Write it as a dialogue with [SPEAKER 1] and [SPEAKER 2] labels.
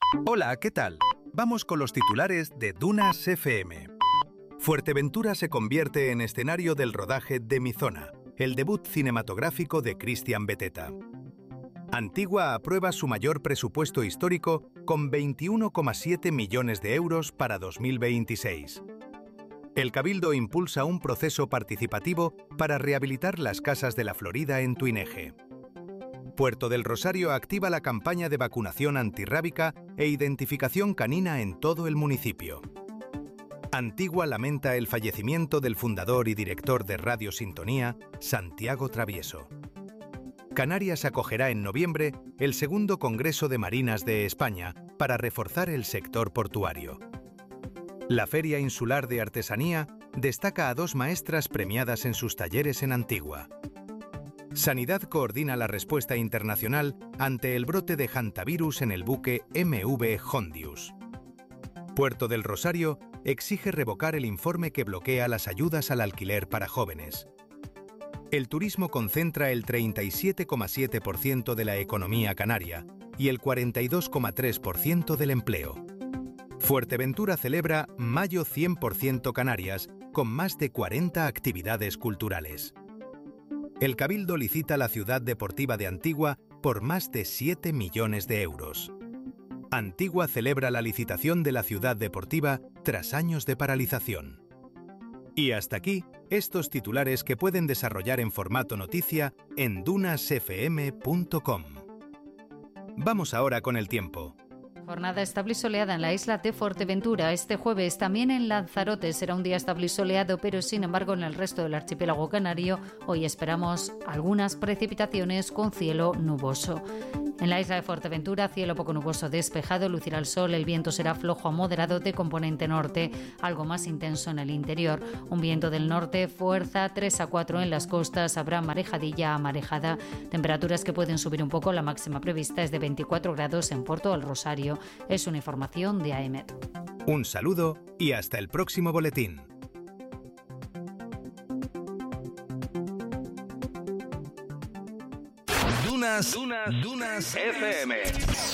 [SPEAKER 1] Hola, ¿qué tal? Vamos con los titulares de Dunas FM. Fuerteventura se convierte en escenario del rodaje de Mi Zona, el debut cinematográfico de Cristian Beteta. Antigua aprueba su mayor presupuesto histórico con 21,7 millones de euros para 2026. El Cabildo impulsa un proceso participativo para rehabilitar las casas de la Florida en Tuineje. Puerto del Rosario activa la campaña de vacunación antirrábica e identificación canina en todo el municipio. Antigua lamenta el fallecimiento del fundador y director de Radio Sintonía, Santiago Travieso. Canarias acogerá en noviembre el segundo Congreso de Marinas de España para reforzar el sector portuario. La Feria Insular de Artesanía destaca a 2 maestras premiadas en sus talleres en Antigua. Sanidad coordina la respuesta internacional ante el brote de hantavirus en el buque MV Hondius. Puerto del Rosario exige revocar el informe que bloquea las ayudas al alquiler para jóvenes. El turismo concentra el 37,7% de la economía canaria y el 42,3% del empleo. Fuerteventura celebra Mayo 100% Canarias con más de 40 actividades culturales. El Cabildo licita la ciudad deportiva de Antigua por más de 7 millones de euros. Antigua celebra la licitación de la ciudad deportiva tras años de paralización. Y hasta aquí, estos titulares que pueden desarrollar en formato noticia en dunasfm.com. Vamos ahora con el tiempo.
[SPEAKER 2] Jornada estable y soleada en la isla de Fuerteventura. Este jueves también en Lanzarote será un día estable y soleado, pero sin embargo en el resto del archipiélago canario hoy esperamos algunas precipitaciones con cielo nuboso. En la isla de Fuerteventura, cielo poco nuboso despejado, lucirá el sol, el viento será flojo a moderado de componente norte, algo más intenso en el interior. Un viento del norte, fuerza 3 a 4 en las costas, habrá marejadilla a marejada. Temperaturas que pueden subir un poco, la máxima prevista es de 24 grados en Puerto del Rosario. Es una información de AEMET.
[SPEAKER 1] Un saludo y hasta el próximo boletín.
[SPEAKER 3] Dunas FM.